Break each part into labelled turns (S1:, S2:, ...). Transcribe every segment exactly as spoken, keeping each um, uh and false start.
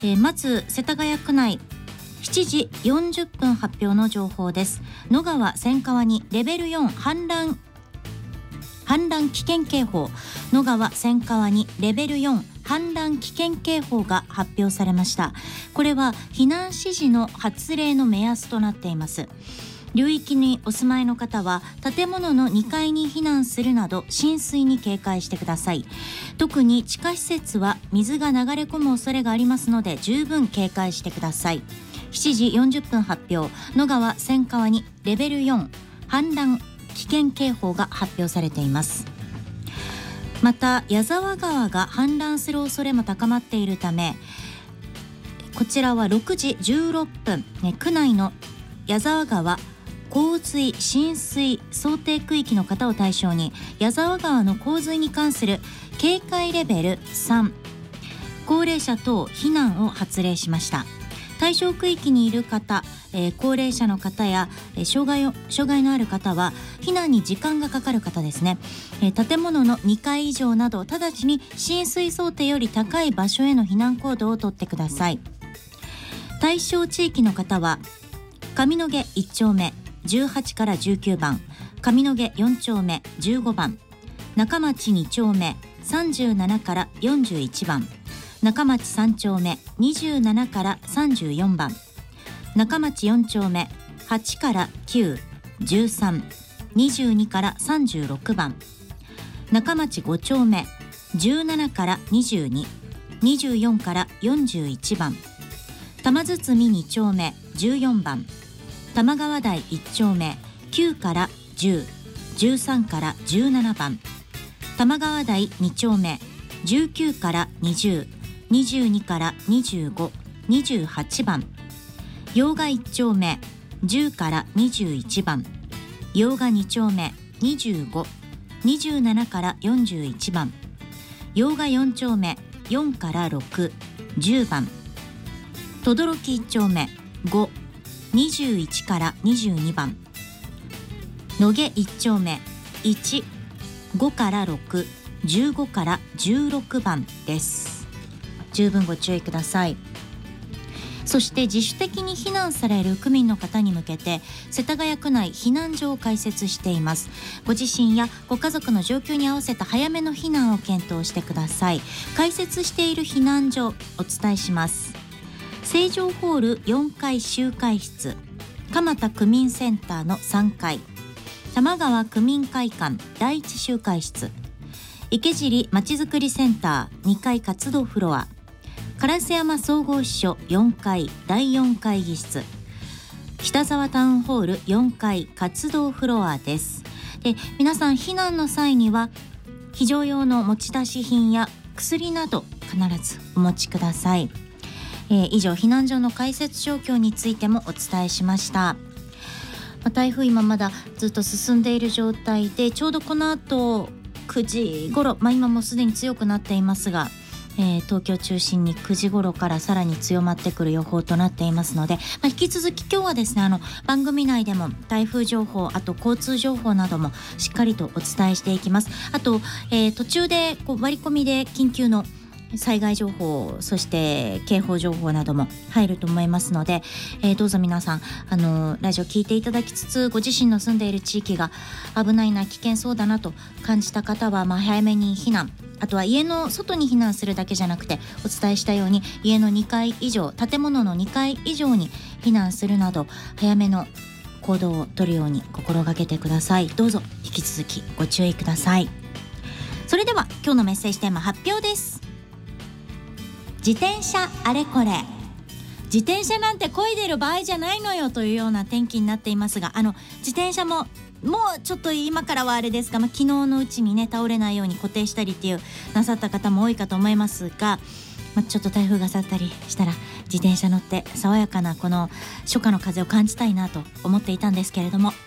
S1: えー、まず世田谷区内しちじよんじゅっぷん発表の情報です。野川千川にレベルよん氾濫氾濫危険警報、野川千川にレベルよん氾濫危険警報が発表されました。これは避難指示の発令の目安となっています。流域にお住まいの方は建物のにかいに避難するなど浸水に警戒してください。特に地下施設は水が流れ込む恐れがありますので十分警戒してください。しちじよんじゅっぷん発表、野川千川にレベルよん氾濫危険警報が発表されています。また矢沢川が氾濫する恐れも高まっているため、こちらはろくじじゅうろっぷん、ね、区内の矢沢川洪水浸水想定区域の方を対象に矢沢川の洪水に関する警戒レベルさん高齢者等避難を発令しました。対象区域にいる方、えー、高齢者の方や、えー、障害を障害のある方は避難に時間がかかる方ですね、えー、建物のにかい以上など直ちに浸水想定より高い場所への避難行動をとってください。対象地域の方は上野毛いっ丁目じゅうはちからじゅうきゅうばん、上野毛よん丁目じゅうごばん、中町に丁目さんじゅうななからよんじゅういちばん、中町さん丁目にじゅうななからさんじゅうよんばん、中町よん丁目はちからきゅう、じゅうさん、にじゅうにからさんじゅうろくばん、中町ご丁目じゅうななからにじゅうに、にじゅうよんからよんじゅういちばん、玉堤に丁目じゅうよんばん、玉川台いち丁目きゅうからじゅう、じゅうさんからじゅうななばん、玉川台に丁目じゅうきゅうからにじゅう、にじゅうにからにじゅうご、にじゅうはちばん、用賀いち丁目じゅうからにじゅういちばん、用賀に丁目にじゅうご、にじゅうななからよんじゅういちばん、用賀よん丁目よんからろく、じゅうばん、等々力いち丁目ご、にじゅういちからにじゅうにばん、野毛いち丁目いち、ごからろく、じゅうごからじゅうろくばんです。十分ご注意ください。そして自主的に避難される区民の方に向けて世田谷区内避難所を開設しています。ご自身やご家族の状況に合わせた早めの避難を検討してください。開設している避難所お伝えします。成城ホールよんかい集会室、蒲田区民センターのさんかい、玉川区民会館だいいち集会室、池尻まちづくりセンターにかい活動フロア、烏山総合支所よんかいだいよん会議室、北沢タウンホールよんかい活動フロアです。で、皆さん避難の際には非常用の持ち出し品や薬など必ずお持ちください。えー、以上避難所の開設状況についてもお伝えしました。まあ、台風今まだずっと進んでいる状態で、ちょうどこの後くじ頃、まあ、今もすでに強くなっていますが、えー、東京中心にくじ頃からさらに強まってくる予報となっていますので、まあ、引き続き今日はですね、あの番組内でも台風情報、あと交通情報などもしっかりとお伝えしていきます。あと、えー、途中でこう割り込みで緊急の災害情報、そして警報情報なども入ると思いますので、えー、どうぞ皆さんあのラジオ聞いていただきつつ、ご自身の住んでいる地域が危ないな、危険そうだなと感じた方は、まあ、早めに避難、あとは家の外に避難するだけじゃなくて、お伝えしたように家のにかい以上、建物のにかい以上に避難するなど早めの行動を取るように心がけてください。どうぞ引き続きご注意ください。それでは今日のメッセージテーマ発表です。自転車あれこれ、自転車なんて漕いでる場合じゃないのよというような天気になっていますが、あの自転車ももうちょっと今からはあれですが、まあ、昨日のうちにね倒れないように固定したりっていうなさった方も多いかと思いますが、まあ、ちょっと台風が去ったりしたら自転車乗って爽やかなこの初夏の風を感じたいなと思っていたんですけれども、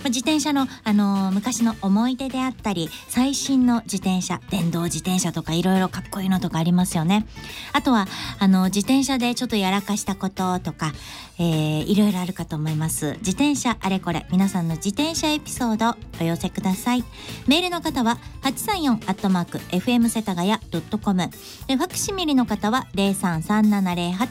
S1: 自転車の、あのー、昔の思い出であったり、最新の自転車、電動自転車とかいろいろかっこいいのとかありますよね。あとはあの自転車でちょっとやらかしたこととか、えー、いろいろあるかと思います。自転車あれこれ、皆さんの自転車エピソードお寄せください。メールの方ははちさんよんアットマークエフエムせたがやドットコムで、ファクシミリの方はゼロさんさんななゼロはち